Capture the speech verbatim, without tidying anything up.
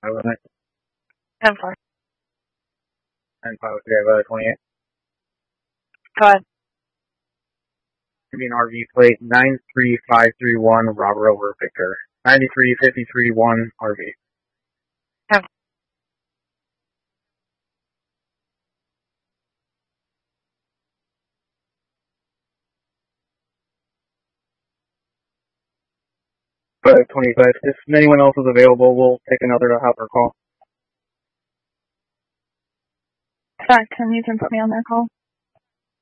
I wasn't. ten four. ten five, okay, twenty-eight. Go ahead. Indian R V plate nine three five three one, Robert over Victor. ninety-three fifty-three one R V. ten. five twenty-five. If anyone else is available, we'll take another hopper call. Sorry, can you can put me on that call?